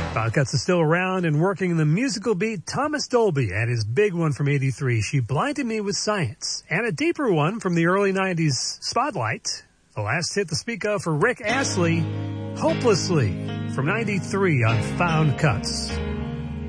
Five Cuts is still around and working the musical beat. Thomas Dolby and his big one from 83, She Blinded Me with Science. And a deeper one from the early 90s, Spotlight. The last hit to speak of for Rick Astley, Hopelessly, from 93 on Found Cuts.